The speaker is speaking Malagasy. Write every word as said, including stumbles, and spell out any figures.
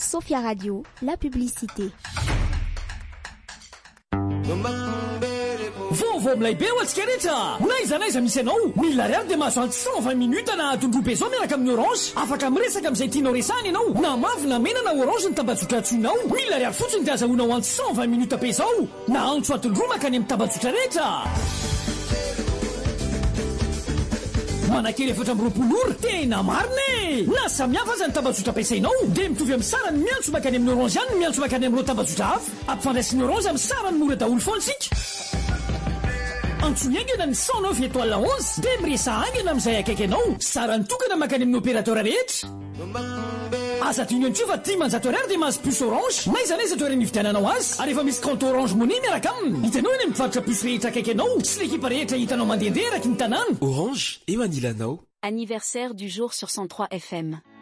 Sophia Radio, la publicité. Vaovao milaibe ho antsika rehetra. Naiza naiza misy anao. Mille ariary dia mahazo antsy cent vingt minutes na tondro peso miaraka amin'ny Orange. Afaka miresaka amin'izay tianao resahana ianao. Na mavo na mena na Orange ny tambazotra antsoinao. Mille ariary fotsiny dia azahoanao antsy cent vingt minutes peso. Na antso atolroa makany amin'ny tambazotra rehetra. Manakely efatra amby roapolo ora tena marina e. Na samihafa aza ny tambazotra ampiasainao dia mitovy amin'ny sarany miantso makany amin'ny Orange ihany miantso makany amin'ireo tambazotra hafa. Ampifandraisin'ny Orange amin'ny sarany mora daholo foana isika. Antsoiangana ny cent neuf étoile onze dia miresahangana amin'izay akaiky anao. Sarany tokana makany amin'ny opérateur rehetra. Aza tiany antsio fa dimanjato ariary dia mahazo puce Orange. Naiza naiza toerana ividiananao azy. Ary efa misy compte Orange Money miaraka aminy. Hitanao eny mivarotra puce rehetra akaiky anao. Sy l'ekipa rehetra hitanao mandehandeha araky ny tanàna. Orange, eo anilanao. Anniversaire du jour sur cent trois F M.